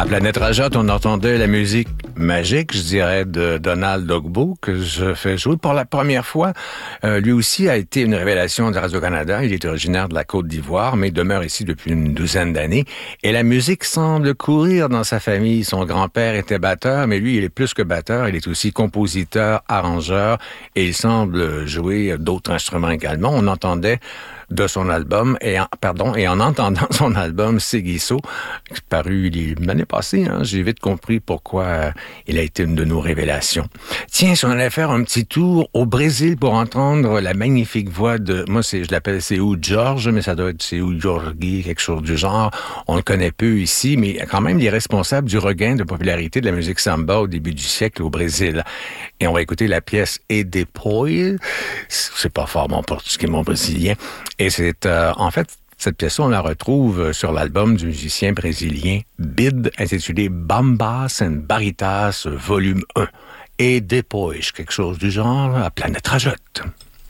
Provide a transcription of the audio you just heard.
À Planète Rajotte, on entendait la musique magique, je dirais, de Donald Ogbo, que je fais jouer pour la première fois. Lui aussi a été une révélation de Radio-Canada. Il est originaire de la Côte d'Ivoire, mais demeure ici depuis une douzaine d'années. Et la musique semble courir dans sa famille. Son grand-père était batteur, mais lui, il est plus que batteur. Il est aussi compositeur, arrangeur, et il semble jouer d'autres instruments également. On entendait de son album, et en entendant son album Seguiso, paru l'année passée, j'ai vite compris pourquoi il a été une de nos révélations. Tiens, si on allait faire un petit tour au Brésil pour entendre la magnifique voix de, je l'appelle Seu Jorge, mais ça doit être Seu Jorge, quelque chose du genre. On le connaît peu ici, mais quand même, il est responsable du regain de popularité de la musique samba au début du siècle au Brésil. Et on va écouter la pièce E Depois. C'est pas fort mon portugais, mon brésilien. Et c'est, en fait, cette pièce-là, on la retrouve sur l'album du musicien brésilien Bid, intitulé Bambas and Baritas, volume 1. Et Depois, quelque chose du genre, à Planète Rajotte.